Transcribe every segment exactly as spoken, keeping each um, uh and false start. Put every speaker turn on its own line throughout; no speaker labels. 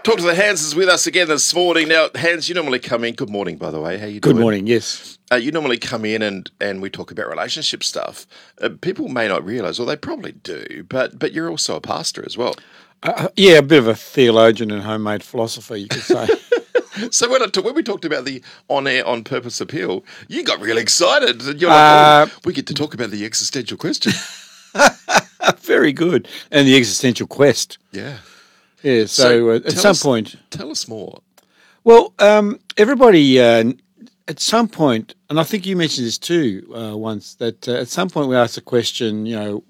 Talk to the Hans is with us again this morning. Now, Hans, you normally come in. Good morning, by the way. How you
Good
doing?
morning, yes.
Uh, you normally come in and, and we talk about relationship stuff. Uh, people may not realise, or they probably do, but but you're also a pastor as well.
Uh, yeah, a bit of a theologian and homemade philosopher, you could say.
So when, I talk, when we talked about the on-air, on-purpose appeal, you got really excited. You're like,
Uh,
oh, we get to talk about the existential question.
Very good. And the existential quest.
Yeah.
Yeah, so, uh, at
tell
some
us-
point...
Tell us more.
Well, um, everybody, uh, at some point, and I think you mentioned this too uh, once, that uh, at some point we ask the question, you know,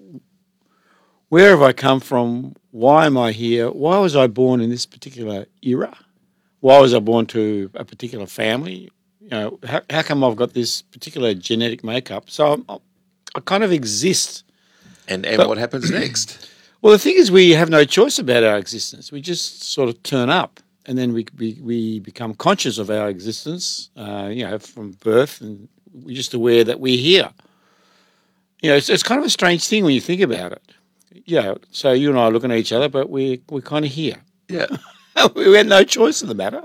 where have I come from? Why am I here? Why was I born in this particular era? Why was I born to a particular family? You know, how, how come I've got this particular genetic makeup? So I'm, I kind of exist.
And, and
But-
what happens next?
Well, the thing is, we have no choice about our existence. We just sort of turn up, and then we we, we become conscious of our existence, uh, you know, from birth, and we're just aware that we're here. You know, it's, it's kind of a strange thing when you think about it. Yeah, so you and I are looking at each other, but we're, we're kind of here.
Yeah.
We had no choice in the matter.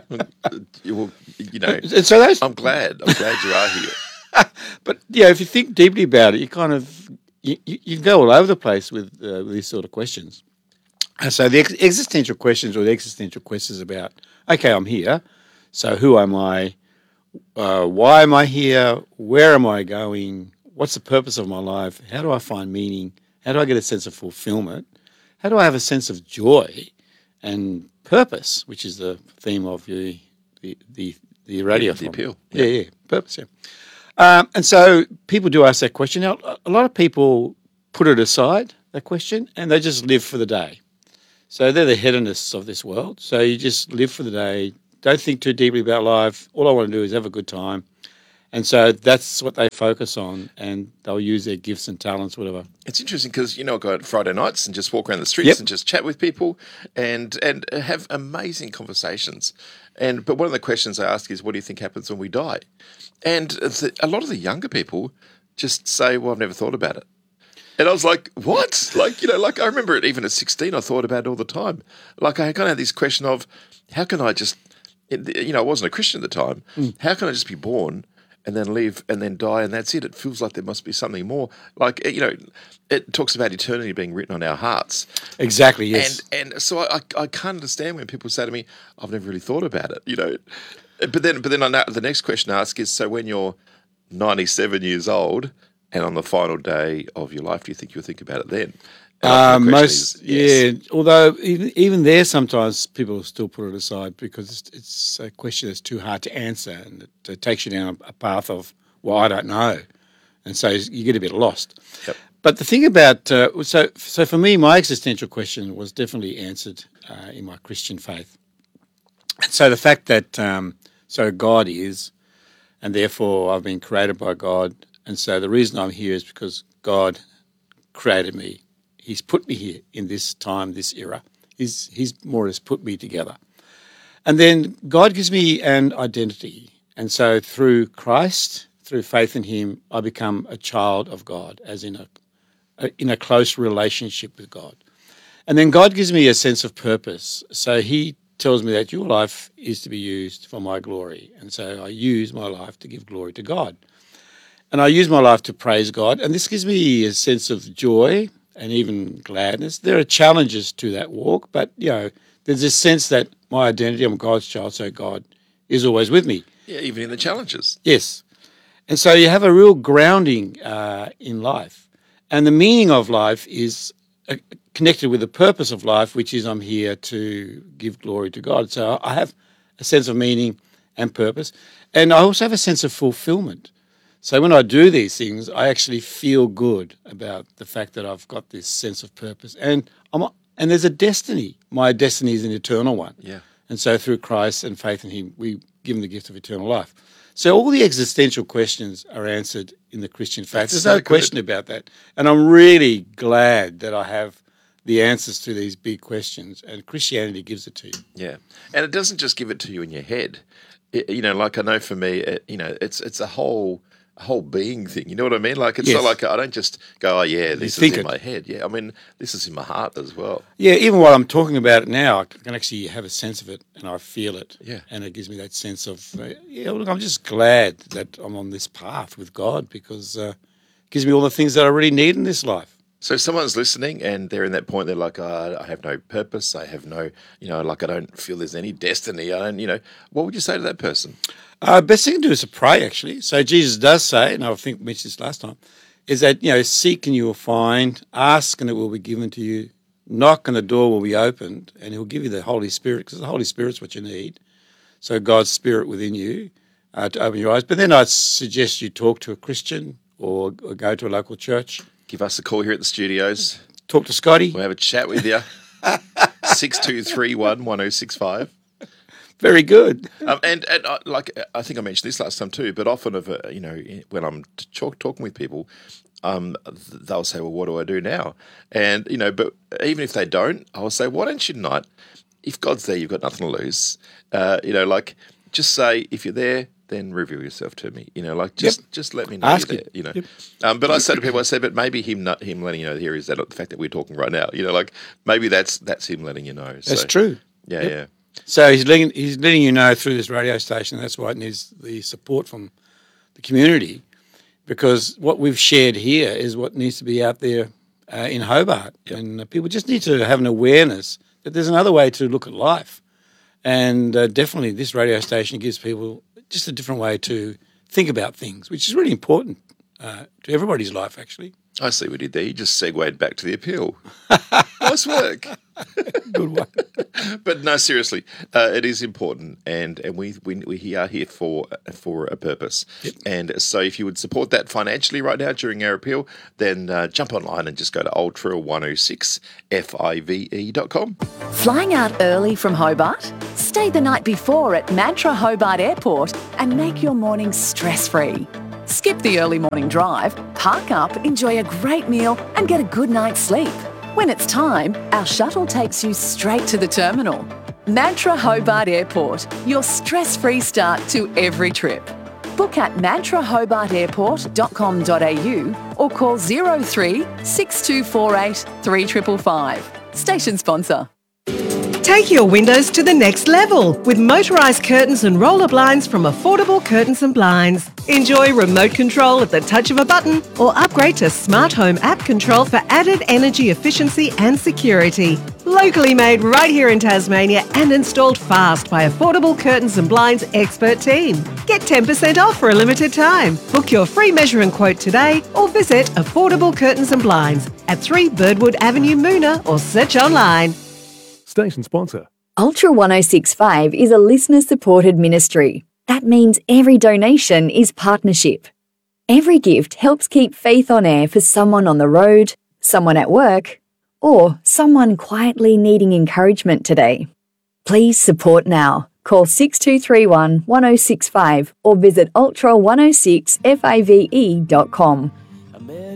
You, well, you know,
And so those,
I'm glad. I'm glad you are here.
but, you know, if you think deeply about it, you kind of, you, you, you go all over the place with, uh, with these sort of questions. And so the ex- existential questions or the existential questions about, okay, I'm here, so who am I? Uh, why am I here? Where am I going? What's the purpose of my life? How do I find meaning? How do I get a sense of fulfillment? How do I have a sense of joy and purpose, which is the theme of the the the, the radio
The appeal.
Yeah, yeah, purpose, yeah. Um, and so people do ask that question. Now, a lot of people put it aside, that question, and they just live for the day. So they're the hedonists of this world. So you just live for the day, don't think too deeply about life. All I want to do is have a good time. And so that's what they focus on, and they'll use their gifts and talents, whatever.
It's interesting because, you know, I go out Friday nights and just walk around the streets
Yep.
and just chat with people and and have amazing conversations. And but one of the questions I ask is, what do you think happens when we die? And the, a lot of the younger people just say, well, I've never thought about it. And I was like, what? Like, you know, like I remember it even at sixteen, I thought about it all the time. Like I kind of had this question of, how can I just, you know, I wasn't a Christian at the time.
Mm.
How can I just be born and then live and then die and that's it? It feels like there must be something more. Like, you know, it talks about eternity being written on our hearts.
Exactly, yes.
And and so I, I can't understand when people say to me, I've never really thought about it, you know. But then but then I know, the next question I ask is, so when you're ninety-seven years old and on the final day of your life, do you think you'll think about it then? And I
Um,
think the question
most,
is, yes.
yeah. Although even even there, sometimes people still put it aside because it's, it's a question that's too hard to answer, and it, it takes you down a path of, well, I don't know, and so you get a bit lost.
Yep.
But the thing about uh, so so for me, my existential question was definitely answered uh, in my Christian faith, and so the fact that um, so God is, and therefore I've been created by God, and so the reason I'm here is because God created me. He's put me here in this time, this era. He's, he's more or less put me together. And then God gives me an identity. And so through Christ, through faith in him, I become a child of God, as in a, a in a close relationship with God. And then God gives me a sense of purpose. So he tells me that your life is to be used for my glory. And so I use my life to give glory to God. And I use my life to praise God. And this gives me a sense of joy and even gladness. There are challenges to that walk, but, you know, there's this sense that my identity, I'm God's child, so God is always with me.
Yeah, even in the challenges.
Yes. And so you have a real grounding uh, in life. And the meaning of life is uh, connected with the purpose of life, which is I'm here to give glory to God. So I have a sense of meaning and purpose. And I also have a sense of fulfillment. So when I do these things, I actually feel good about the fact that I've got this sense of purpose. And I'm, and there's a destiny. My destiny is an eternal one.
Yeah.
And so through Christ and faith in him, we give him the gift of eternal life. So all the existential questions are answered in the Christian faith.
That's
There's
so
no
good.
question about that. And I'm really glad that I have the answers to these big questions, and Christianity gives it to you.
Yeah. And it doesn't just give it to you in your head. It, you know, like I know for me, it, you know, it's it's a whole a whole being thing. You know what I mean? Like, it's
Yes.
not like I don't just go, oh, yeah, this is
think
in
it.
my head. Yeah, I mean, this is in my heart as well.
Yeah, even while I'm talking about it now, I can actually have a sense of it and I feel it.
Yeah.
And it gives me that sense of, uh, yeah, look, I'm just glad that I'm on this path with God because uh, it gives me all the things that I really need in this life.
So if someone's listening and they're in that point, they're like, oh, I have no purpose. I have no, you know, like I don't feel there's any destiny. I don't, you know, what would you say to that person?
Uh, best thing to do is to pray, actually. So Jesus does say, and I think we mentioned this last time, is that, you know, seek and you will find, ask and it will be given to you, knock and the door will be opened, and he'll give you the Holy Spirit, because the Holy Spirit's what you need. So God's Spirit within you uh, to open your eyes. But then I'd suggest you talk to a Christian or, or go to a local church.
Give us a call here at the studios.
Talk to Scotty.
We'll have a chat with you. six two three one, one oh six five.
Very good.
Um, and and uh, like I think I mentioned this last time too, but often of uh, you know when I'm talk, talking with people, um, they'll say, "Well, what do I do now?" And you know, but even if they don't, I'll say, "Why don't you not? If God's there, you've got nothing to lose. Uh, you know, like just say if you're there, then reveal yourself to me. You know, like just
Yep.
just let me know
Ask
you're
it.
there. You know."
Yep.
Um, but I say to people, I say, but maybe him not him letting you know here is that the fact that we're talking right now. You know, like maybe that's that's him letting you know.
That's
so,
true.
Yeah,
Yep.
yeah.
So he's letting, he's letting you know through this radio station. That's why it needs the support from the community, because what we've shared here is what needs to be out there uh, in Hobart.
Yep.
And uh, people just need to have an awareness that there's another way to look at life. And uh, definitely this radio station gives people just a different way to think about things, which is really important uh, to everybody's life, actually.
I see what you did there. You just segued back to the appeal. Nice work.
Good one.
But no, seriously, uh, it is important, and and we we, we are here for for a purpose.
Yep.
And so, if you would support that financially right now during our appeal, then uh, jump online and just go to ultra one oh six five e dot com.
Flying out early from Hobart? Stay the night before at Mantra Hobart Airport and make your morning stress-free. Skip the early morning drive, park up, enjoy a great meal and get a good night's sleep. When it's time, our shuttle takes you straight to the terminal. Mantra Hobart Airport, your stress-free start to every trip. Book at mantra hobart airport dot com dot a u or call zero three six two four eight three five five five. Station sponsor.
Take your windows to the next level with motorised curtains and roller blinds from Affordable Curtains and Blinds. Enjoy remote control at the touch of a button or upgrade to Smart Home app control for added energy efficiency and security. Locally made right here in Tasmania and installed fast by Affordable Curtains and Blinds expert team. Get ten percent off for a limited time. Book your free measure and quote today or visit Affordable Curtains and Blinds at three Birdwood Avenue, Moona, or search online.
Station sponsor.
Ultra one oh six point five is a listener-supported ministry. That means every donation is partnership. Every gift helps keep faith on air for someone on the road, someone at work, or someone quietly needing encouragement today. Please support now. Call six two three one, one oh six five or visit ultra one oh six five e dot com.